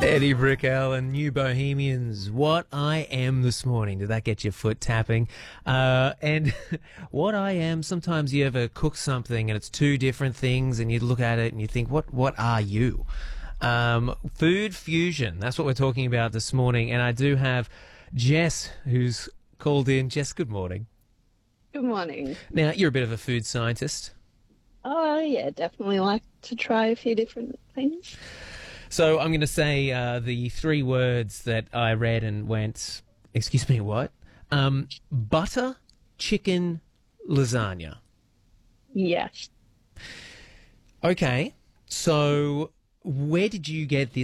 Eddie Brickell and New Bohemians. What I am this morning. Did that get your foot tapping? And what I am, sometimes you ever cook something and it's two different things and you look at it and you think, what are you? Food fusion. That's what we're talking about this morning. And I do have Jess who's called in. Jess, good morning. Good morning. Now, you're a bit of a food scientist. Oh, yeah, definitely like to try a few different things. So I'm going to say the three words that I read and went, excuse me, what? Butter, chicken, lasagna. Yes. Okay, so where did you get this